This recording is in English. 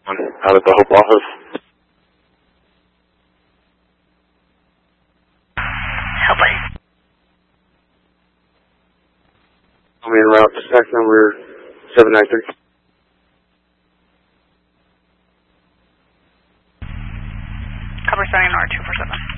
out at the Hope office. Helping. I'm en route to stack number 793. Cover 79 North 247.